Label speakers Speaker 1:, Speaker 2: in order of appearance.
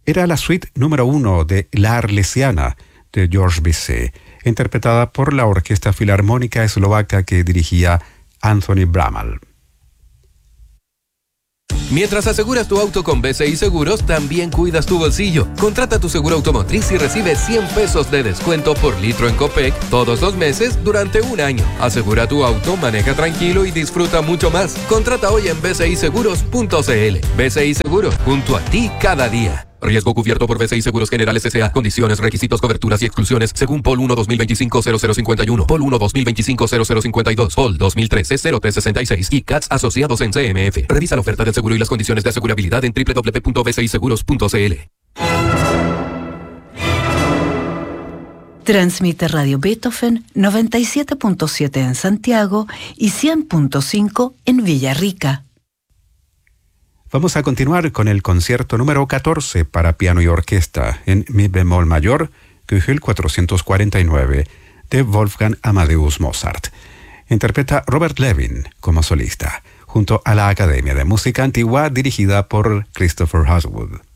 Speaker 1: Era la suite número 1 de La Arlesiana de Georges Bizet, interpretada por la Orquesta Filarmónica Eslovaca que dirigía Anthony Bramall.
Speaker 2: Mientras aseguras tu auto con BCI Seguros, también cuidas tu bolsillo. Contrata tu seguro automotriz y recibe 100 pesos de descuento por litro en Copec todos los meses durante un año. Asegura tu auto, maneja tranquilo y disfruta mucho más. Contrata hoy en bciseguros.cl. BCI Seguros, junto a ti cada día. Riesgo cubierto por BCI Seguros Generales S.A. Condiciones, requisitos, coberturas y exclusiones según POL 1-2025-0051, POL 1-2025-0052, POL 2013-0366 y CATS asociados en CMF. Revisa la oferta del seguro y las condiciones de asegurabilidad en www.bciseguros.cl.
Speaker 3: Transmite Radio Beethoven 97.7 en Santiago y 100.5 en Villarrica.
Speaker 1: Vamos a continuar con el concierto número 14 para piano y orquesta en mi bemol mayor, Köchel 449, de Wolfgang Amadeus Mozart. Interpreta Robert Levin como solista, junto a la Academia de Música Antigua dirigida por Christopher Haswood.